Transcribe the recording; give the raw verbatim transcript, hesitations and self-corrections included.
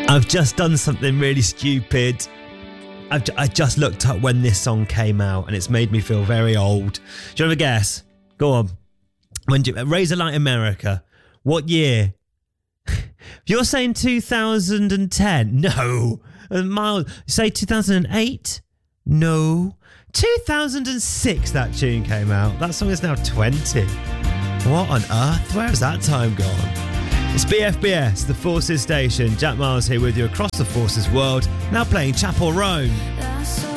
I've just done something really stupid. I've I just looked up when this song came out and it's made me feel very old. Do you have a guess? Go on. When do you, Razorlight America. What year? You're saying two thousand ten? No. Miles, say two thousand eight? No. two thousand six that tune came out. That song is now twenty. What on earth? Where has that time gone? It's B F B S, the Forces Station. Jack Miles here with you across the Forces world, now playing Chapel Roan.